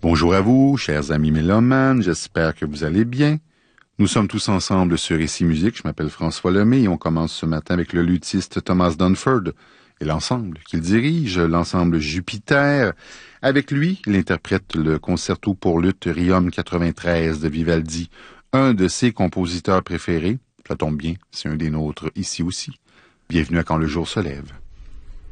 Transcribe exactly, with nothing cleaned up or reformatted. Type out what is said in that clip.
Bonjour à vous, chers amis mélomanes, j'espère que vous allez bien. Nous sommes tous ensemble sur Ici Musique, je m'appelle François Lemay et on commence ce matin avec le luthiste Thomas Dunford et l'ensemble qu'il dirige, l'ensemble Jupiter. Avec lui, il interprète le concerto pour luth Riom quatre-vingt-treize de Vivaldi, un de ses compositeurs préférés. Ça tombe bien, c'est un des nôtres ici aussi. Bienvenue à Quand le jour se lève.